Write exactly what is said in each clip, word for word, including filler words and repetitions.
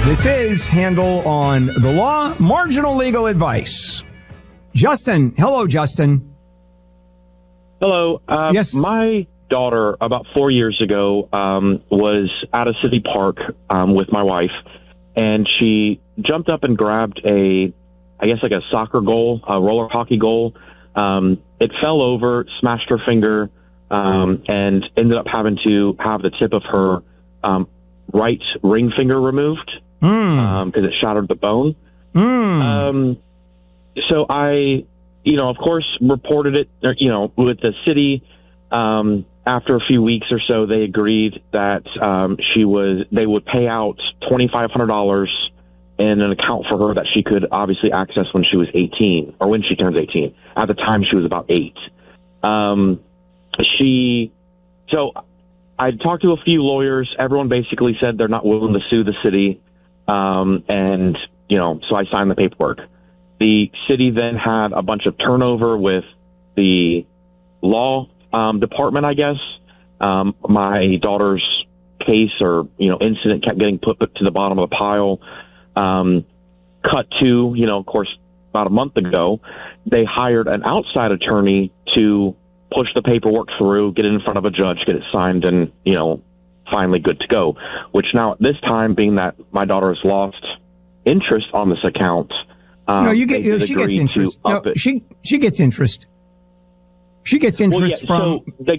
This is Handel on the Law, marginal legal advice. Justin. Hello, Justin. Hello. Uh, yes. My daughter, about four years ago, um, was at a city park um, with my wife, and she jumped up and grabbed a, I guess like a soccer goal, a roller hockey goal. Um, it fell over, smashed her finger, um, and ended up having to have the tip of her um, right ring finger removed because Mm. um, it shattered the bone. Mm. Um, so I, you know, of course, reported it, or, you know, with the city. Um, after a few weeks or so, they agreed that um, she was, they would pay out twenty-five hundred dollars in an account for her that she could obviously access when she was eighteen, or when she turns eighteen. At the time, she was about eight. Um, she, so I talked to a few lawyers. Everyone basically said they're not willing to sue the city. Um, and, you know, so I signed the paperwork. The city then had a bunch of turnover with the law um, department, I guess. Um, my daughter's case or, you know, incident kept getting put, put to the bottom of the pile. Um, cut to, you know, of course, about a month ago, they hired an outside attorney to push the paperwork through, get it in front of a judge, get it signed, and, you know, finally good to go. Which now at this time, being that my daughter has lost interest on this account, um, no, you get. they You know, did she agree gets interest. to No, up it. she she gets interest. She gets interest well, yeah, from. So the,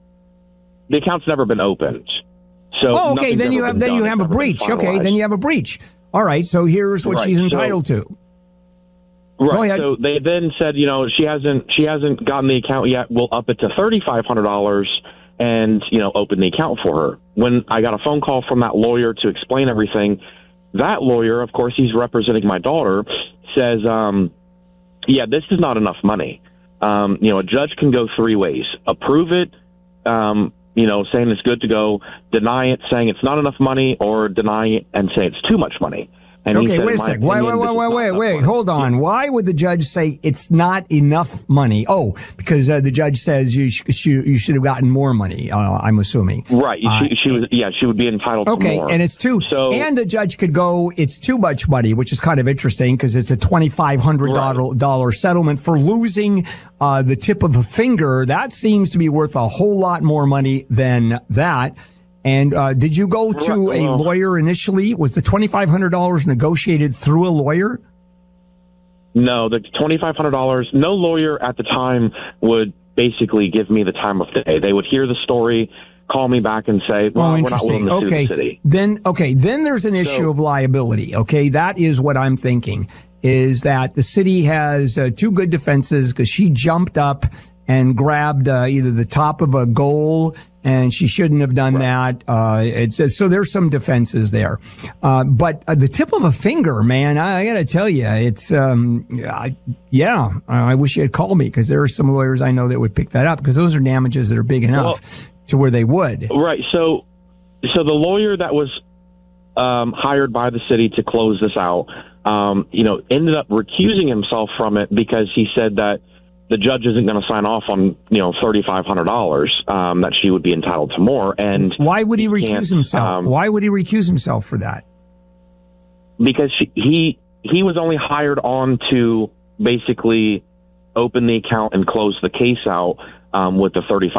the account's never been opened. So Oh, okay. nothing's Then you ever have been then done. you It's have a never been breach. Okay, then finalized. you have a breach. All right. So here's what Right, she's so- entitled to. Right. Go ahead. So they then said, you know, she hasn't she hasn't gotten the account yet. We'll up it to thirty-five hundred dollars and, you know, open the account for her. When I got a phone call from that lawyer to explain everything, that lawyer, of course, he's representing my daughter, says, um, yeah, this is not enough money. Um, you know, a judge can go three ways: approve it, um, you know, saying it's good to go; deny it, saying it's not enough money; or deny it and say it's too much money. And he Okay, said, wait a in my sec. Wait, opinion, wait, this wait, is wait, not wait, enough wait. money. Hold on. Why would the judge say it's not enough money? Oh, because uh, the judge says you sh- sh- you should have gotten more money. Uh, I'm assuming. Right. Uh, She, she was, yeah, she would be entitled Okay, to more. and it's too. So, and the judge could go, it's too much money, which is kind of interesting because it's a twenty-five hundred dollars settlement for losing uh, the tip of a finger. That seems to be worth a whole lot more money than that. And uh, did you go to Right, a well- lawyer initially? Was the twenty-five hundred dollars negotiated through a lawyer? no, the twenty-five hundred dollars, no lawyer at the time would basically give me the time of day. They would hear the story, call me back and say, well, Oh, we're not interesting. willing to Okay. sue the city. Then, okay. Then there's an issue So- of liability. Okay. That is what I'm thinking, is that the city has uh, two good defenses because she jumped up and grabbed uh, either the top of a goal, and she shouldn't have done that. Uh, it's uh, so there's some defenses there. Uh, but uh, the tip of a finger, man, I, I got to tell you, it's, um, I, yeah, I wish you had called me because there are some lawyers I know that would pick that up because those are damages that are big enough Well, to where they would. Right. So, so the lawyer that was um, hired by the city to close this out, um, you know, ended up recusing himself from it because he said that the judge isn't going to sign off on, you know, thirty-five hundred dollars, um, that she would be entitled to more. And Why would he can't, recuse himself? um, Why would he recuse himself for that? because she, he he was only hired on to basically open the account and close the case out um, with the thirty-five